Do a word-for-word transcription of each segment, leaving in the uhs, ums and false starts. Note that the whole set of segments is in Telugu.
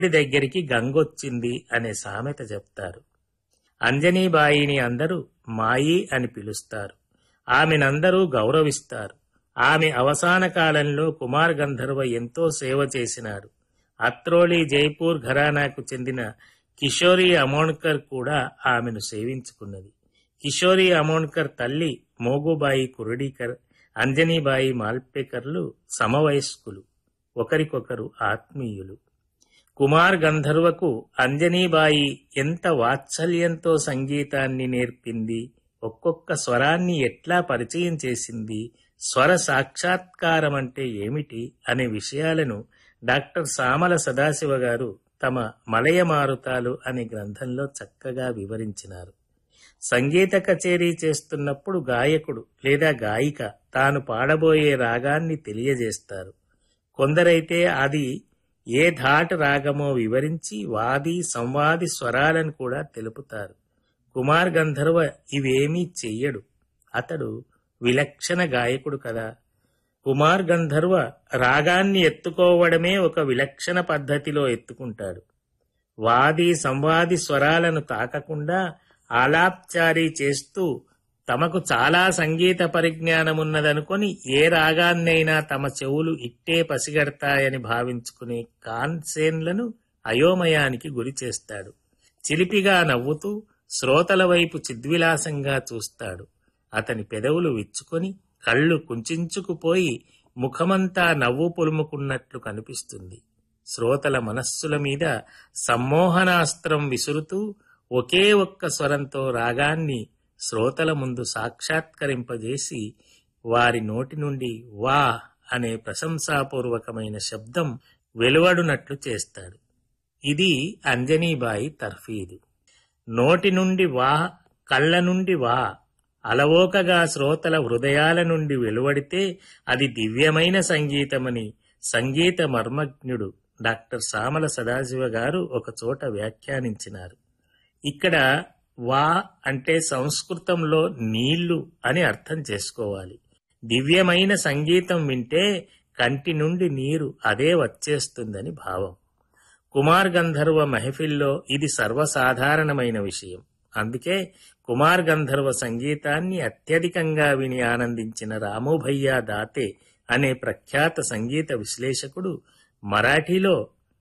దగ్గరికి గంగొచ్చింది అనే సామెత చెప్తారు. అంజనీబాయిని అందరూ మాయి అని పిలుస్తారు. ఆమెనందరూ గౌరవిస్తారు. ఆమె అవసాన కాలంలో కుమార్ గంధర్వ ఎంతో సేవ చేసినాడు. అత్రోలి జైపూర్ ఘరానాకు చెందిన కిషోరి అమోణ్కర్ కూడా ఆమెను సేవించుకున్నది. కిషోరి అమోణ్కర్ తల్లి మోగుబాయి కురడీకర్, అంజనీబాయి మాల్పేకర్లు సమవయస్కులు, ఒకరికొకరు ఆత్మీయులు. కుమార్ గంధర్వకు అంజనీబాయి ఎంత వాత్సల్యంతో సంగీతాన్ని నేర్పింది, ఒక్కొక్క స్వరాన్ని ఎట్లా పరిచయం చేసింది, స్వర సాక్షాత్కారం అంటే ఏమిటి అనే విషయాలను డాక్టర్ సామల సదాశివ గారు తమ మలయ మారుతాలు అనే గ్రంథంలో చక్కగా వివరించినారు. సంగీత కచేరీ చేస్తున్నప్పుడు గాయకుడు లేదా గాయిక తాను పాడబోయే రాగాన్ని తెలియజేస్తారు. కొందరైతే అది ఏ ధాటు రాగమో వివరించి వాది సంవాది స్వరాలను కూడా తెలుపుతారు. కుమార్ గంధర్వ ఇవేమీ చెయ్యడు. అతడు విలక్షణ గాయకుడు కదా. కుమార్ గంధర్వ రాగాన్ని ఎత్తుకోవడమే ఒక విలక్షణ పద్ధతిలో ఎత్తుకుంటాడు. వాది సంవాది స్వరాలను తాకకుండా ఆలాప్చారీ చేస్తూ తమకు చాలా సంగీత పరిజ్ఞానమున్నదనుకొని ఏ రాగాన్నైనా తమ చెవులు ఇట్టే పసిగడతాయని భావించుకునే కాన్సేన్లను అయోమయానికి గురి చేస్తాడు. చిలిపిగా నవ్వుతూ శ్రోతల వైపు చిద్విలాసంగా చూస్తాడు. అతని పెదవులు విచ్చుకొని కళ్ళు కుంచుకుపోయి ముఖమంతా నవ్వు పొలుముకున్నట్లు కనిపిస్తుంది. శ్రోతల మనస్సుల మీద సమ్మోహనాస్త్రం విసురుతూ ఒకే ఒక్క స్వరంతో రాగాన్ని శ్రోతల ముందు సాక్షాత్కరింపజేసి వారి నోటి నుండి వా అనే ప్రశంసాపూర్వకమైన శబ్దం వెలువడునట్లు చేస్తాడు. ఇది అంజనీబాయి తర్ఫీదు. నోటి నుండి వా, కళ్ళ నుండి వా అలవోకగా శ్రోతల హృదయాల నుండి వెలువడితే అది దివ్యమైన సంగీతమని సంగీత మర్మజ్ఞుడు డాక్టర్ సామల సదాశివ గారు ఒకచోట వ్యాఖ్యానించినారు. ఇక్కడ వా అంటే సంస్కృతంలో నీళ్లు అని అర్థం చేసుకోవాలి. దివ్యమైన సంగీతం వింటే కంటి నుండి నీరు అదే వచ్చేస్తుందని భావం. కుమార్ గంధర్వ మెహఫిల్లో ఇది సర్వసాధారణమైన విషయం. అందుకే కుమార్ గంధర్వ సంగీతాన్ని అత్యధికంగా విని ఆనందించిన రాముభయ్యా దాతే అనే ప్రఖ్యాత సంగీత విశ్లేషకుడు మరాఠీలో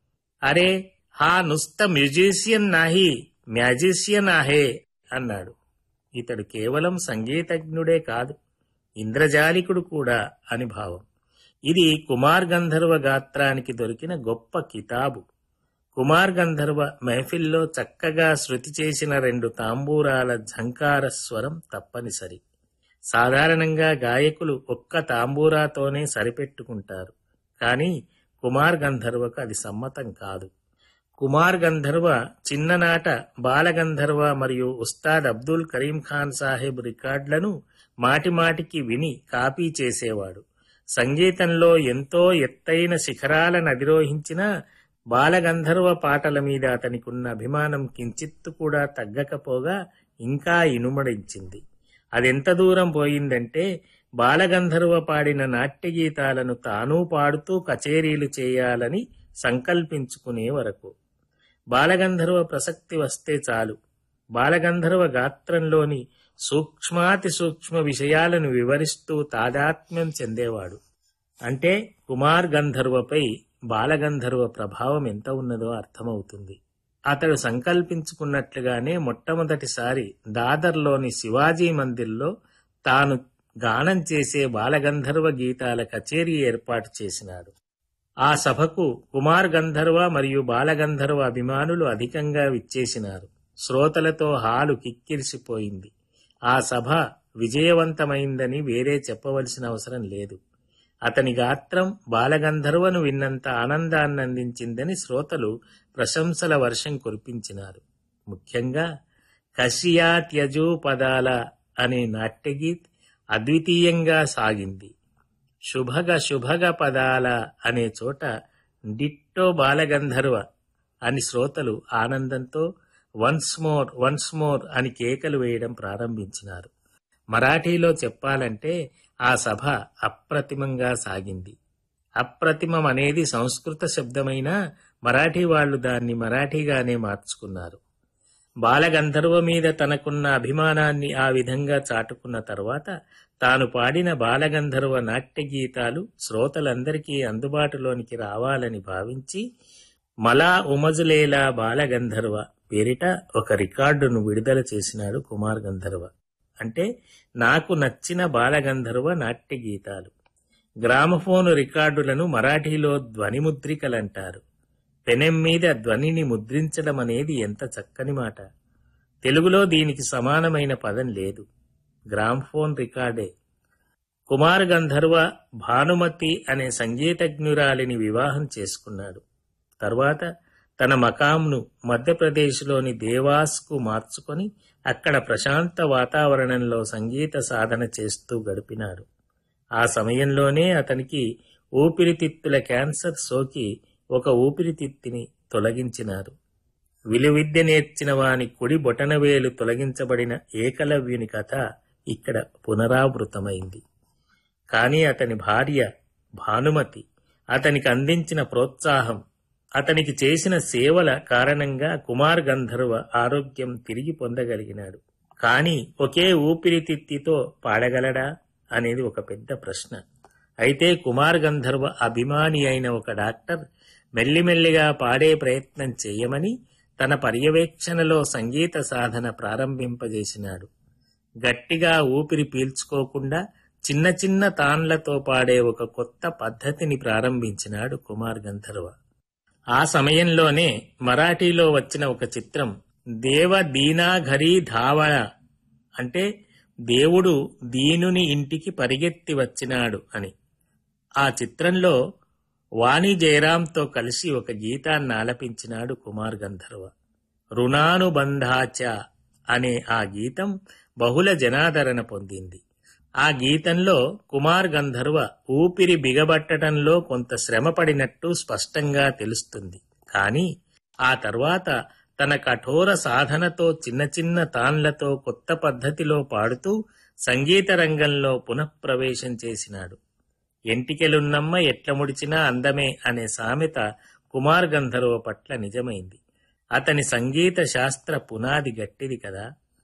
అరే హా నుస్త మ్యూజిషియన్ నాహి మ్యాజిషియన్ ఆహే అన్నాడు. ఇతడు కేవలం సంగీతజ్ఞుడే కాదు, ఇంద్రజాలికుడు కూడా అని భావం. ఇది కుమార్ గంధర్వ గాత్రానికి దొరికిన గొప్ప కితాబు. కుమార్ గంధర్వ మెహఫిల్లో చక్కగా శృతి చేసిన రెండు తాంబూరాల ఝంకార స్వరం తప్పనిసరి. సాధారణంగా గాయకులు ఒక్క తాంబూరాతోనే సరిపెట్టుకుంటారు. కానీ కుమార్ గంధర్వకు అది సమ్మతం కాదు. కుమార్ గంధర్వ చిన్ననాట బాలగంధర్వ మరియు ఉస్తాద్ అబ్దుల్ కరీం ఖాన్ సాహెబ్ రికార్డులను మాటిమాటికి విని కాపీ చేసేవాడు. సంగీతంలో ఎంతో ఎత్తైన శిఖరాలను అధిరోహించిన బాలగంధర్వ పాటల మీద అతనికున్న అభిమానం కించిత్తు కూడా తగ్గకపోగా ఇంకా ఇనుమడించింది. అదెంత దూరం పోయిందంటే బాలగంధర్వ పాడిన నాట్యగీతాలను తానూ పాడుతూ కచేరీలు చేయాలని సంకల్పించుకునే వరకు. బాలగంధర్వ ప్రసక్తి వస్తే చాలు బాలగంధర్వ గాత్రంలోని సూక్ష్మాతి సూక్ష్మ విషయాలను వివరిస్తూ తాదాత్మ్యం చెందేవాడు. అంటే కుమార్ గంధర్వపై బాలగంధర్వ ప్రభావం ఎంత ఉన్నదో అర్థమవుతుంది. అతడు సంకల్పించుకున్నట్లుగానే మొట్టమొదటిసారి దాదర్లోని శివాజీ మందిర్లో తాను గానం చేసే బాలగంధర్వ గీతాల కచేరీ ఏర్పాటు చేసినాడు. ఆ సభకు కుమార్ గంధర్వ మరియు బాలగంధర్వ అభిమానులు అధికంగా విచ్చేసినారు. శ్రోతలతో హాలు కిక్కిరిసిపోయింది. ఆ సభ విజయవంతమైందని వేరే చెప్పవలసిన అవసరం లేదు. అతని గాత్రం బాలగంధర్వను విన్నంత ఆనందాన్ని అందించిందని శ్రోతలు ప్రశంసల వర్షం కురిపించినారు. ముఖ్యంగా కషియా త్యజూ పదాల అనే నాట్యగీత్ అద్వితీయంగా సాగింది. శుభగ శుభగ పదాల అనే చోట డిట్టో బాలగంధర్వ అని శ్రోతలు ఆనందంతో వన్స్ మోర్ వన్స్ మోర్ అని కేకలు వేయడం ప్రారంభించినారు. మరాఠీలో చెప్పాలంటే ఆ సభ అప్రతిమంగా సాగింది. అప్రతిమం అనేది సంస్కృత శబ్దమైన మరాఠీ వాళ్లు దాన్ని మరాఠీగానే మార్చుకున్నారు. బాలగంధర్వ మీద తనకున్న అభిమానాన్ని ఆ విధంగా చాటుకున్న తర్వాత తాను పాడిన బాలగంధర్వ నాట్య గీతాలు శ్రోతలందరికీ అందుబాటులోనికి రావాలని భావించి మలా ఉమజులేలా బాలగంధర్వ పేరిట ఒక రికార్డును విడుదల చేసినాడు కుమార్ గంధర్వ. అంటే నాకు నచ్చిన బాలగంధర్వ నాట్య గీతాలు. గ్రామఫోను రికార్డులను మరాఠీలో ధ్వనిముద్రికలంటారు. పెనెం మీద ధ్వనిని ముద్రించడం అనేది ఎంత చక్కని మాట. తెలుగులో దీనికి సమానమైన పదం లేదు. గ్రామ్ఫోన్ రికార్డే. కుమార్ గంధర్వ భానుమతి అనే సంగీతజ్ఞురాలిని వివాహం చేసుకున్నాడు. తర్వాత తన మకాంను మధ్యప్రదేశ్లోని దేవాస్కు మార్చుకొని అక్కడ ప్రశాంత వాతావరణంలో సంగీత సాధన చేస్తూ గడిపినాడు. ఆ సమయంలోనే అతనికి ఊపిరితిత్తుల క్యాన్సర్ సోకి ఒక ఊపిరితిత్తిని తొలగించినారు. విలువిద్య నేర్చిన వాని కుడి బొటనవేలు తొలగించబడిన ఏకలవ్యుని కథ ఇక్కడ పునరావృతమైంది. కాని అతని భార్య భానుమతి అతనికి అందించిన ప్రోత్సాహం, అతనికి చేసిన సేవల కారణంగా కుమార్ గంధర్వ ఆరోగ్యం తిరిగి పొందగలిగినాడు. కాని ఒకే ఊపిరితిత్తితో పాడగలడా అనేది ఒక పెద్ద ప్రశ్న. అయితే కుమార్ గంధర్వ అభిమాని అయిన ఒక డాక్టర్ మెల్లిమెల్లిగా పాడే ప్రయత్నం చేయమని తన పర్యవేక్షణలో సంగీత సాధన ప్రారంభింపజేసినాడు. గట్టిగా ఊపిరి పీల్చుకోకుండా చిన్న చిన్న తాన్లతో పాడే ఒక కొత్త పద్ధతిని ప్రారంభించినాడు కుమార్ గంధర్వ. ఆ సమయంలోనే మరాఠీలో వచ్చిన ఒక చిత్రం దేవ దీనాఘరీ ధావళ, అంటే దేవుడు దీనుని ఇంటికి పరిగెత్తి వచ్చినాడు అని. ఆ చిత్రంలో వాణి జయరాంతో కలిసి ఒక గీతాన్ని ఆలపించినాడు కుమార్ గంధర్వ. రుణానుబంధాచ అనే ఆ గీతం బహుళ జనాదరణ పొందింది. ఆ గీతంలో కుమార్ గంధర్వ ఊపిరి బిగబట్టడంలో కొంత శ్రమపడినట్టు స్పష్టంగా తెలుస్తుంది. కాని ఆ తర్వాత తన కఠోర సాధనతో చిన్న చిన్న తాన్లతో కొత్త పద్ధతిలో పాడుతూ సంగీత రంగంలో పునఃప్రవేశం చేసినాడు. ఎంటికెలున్నమ్మ ఎట్ల ముడిచినా అందమే అనే సామెత కుమార్ గంధర్వ పట్ల నిజమైంది. అతని సంగీత శాస్త్ర పునాది గట్టిది కదా.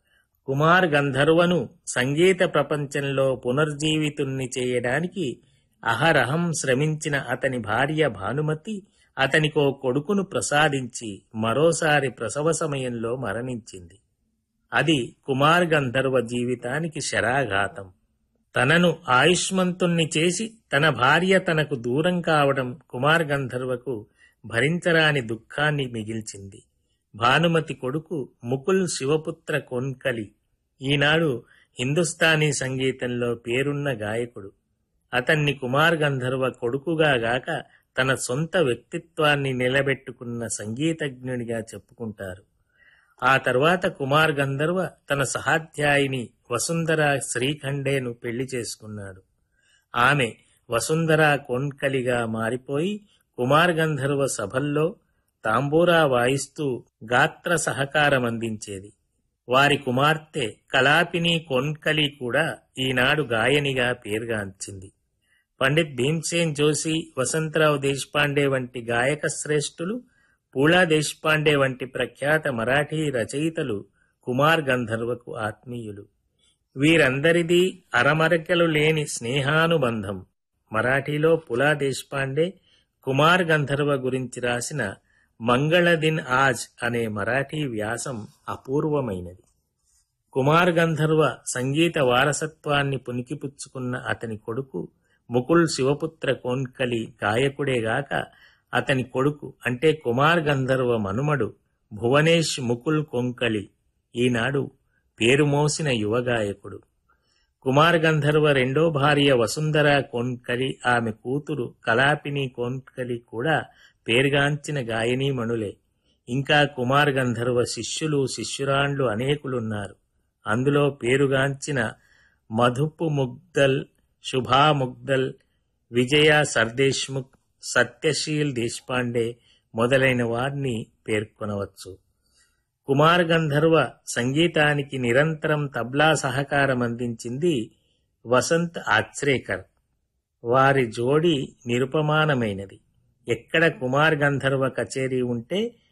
కుమార్ గంధర్వను సంగీత ప్రపంచంలో పునర్జీవితుణ్ణి చేయడానికి అహరహం శ్రమించిన అతని భార్య భానుమతి అతనికో కొడుకును ప్రసాదించి మరోసారి ప్రసవ సమయంలో మరణించింది. అది కుమార్ గంధర్వ జీవితానికి శరాఘాతం. తనను ఆయుష్మంతుణ్ణి చేసి తన భార్య తనకు దూరం కావడం కుమార్ గంధర్వకు భరించరాని దుఃఖాన్ని మిగిల్చింది. భానుమతి కొడుకు ముకుల్ శివపుత్ర కొన్కలి ఈనాడు హిందుస్థానీ సంగీతంలో పేరున్న గాయకుడు. అతన్ని కుమార్ గంధర్వ కొడుకుగా గాక తన సొంత వ్యక్తిత్వాన్ని నిలబెట్టుకున్న సంగీతజ్ఞునిగా చెప్పుకుంటారు. ఆ తర్వాత కుమార్ గంధర్వ తన సహాధ్యాయిని వసుంధర శ్రీఖండేను పెళ్లి చేసుకున్నాడు. ఆమె వసుంధర కొన్కలిగా మారిపోయి కుమార్ గంధర్వ సభల్లో తాంబూరా వాయిస్తూ గాత్ర సహకారమందించేది. వారి కుమార్తె కలాపిని కొన్కలి కూడా ఈనాడు గాయనిగా పేరుగాంచింది. పండిత్ భీమ్సేన్ జోషి, వసంతరావు దేశపాండే వంటి గాయక శ్రేష్ఠులు, పూలా దేశపాండే వంటి ప్రఖ్యాత మరాఠీ రచయితలు కుమార్ గంధర్వకు ఆత్మీయులు. వీరందరిది అరమరకలు లేని స్నేహానుబంధం. మరాఠీలో పూలా దేశపాండే కుమార్ గంధర్వ గురించి రాసిన మంగళదిన్ ఆజ్ అనే మరాఠీ వ్యాసం అపూర్వమైనది. కుమార్ గంధర్వ సంగీత వారసత్వాన్ని పుణికిపుచ్చుకున్న అతని కొడుకు ముకుల్ శివపుత్ర కోన్కలి గాయకుడేగాక అతని కొడుకు అంటే కుమార్ గంధర్వ మనుమడు భువనేష్ ముకుల్ కొంకలి ఈనాడు పేరుమోసిన యువగాయకుడు. కుమార్ గంధర్వ రెండో భార్య వసుంధర కోన్కలి, ఆమె కూతురు కలాపిని కోన్కలి కూడా పేరుగాంచిన గాయనీమణులే. ఇంకా కుమార్ గంధర్వ శిష్యులు శిష్యురాండ్లు అనేకులున్నారు. అందులో పేరుగాంచిన మధుపు ముగ్దల్, శుభా ముగ్దల్, విజయ సర్దేశ్ముఖ్, సత్యశీల్ దేశపాండే మొదలైన వారిని పేర్కొనవచ్చు. కుమార్ గంధర్వ సంగీతానికి నిరంతరం తబ్లా సహకారం అందించింది వసంత్ ఆచ్రేకర్. వారి జోడీ నిరుపమానమైనది. ఎక్కడ కుమార్ గంధర్వ కచేరీ ఉంటే